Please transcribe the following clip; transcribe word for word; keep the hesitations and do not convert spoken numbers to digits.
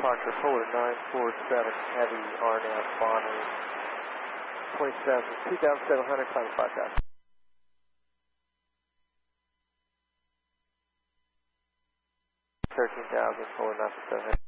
departure, Polar nine four seven, heavy, R N A V, Bonner, twenty-seven, two thousand seven hundred, climb five thousand. thirteen thousand, Polar nine four seven.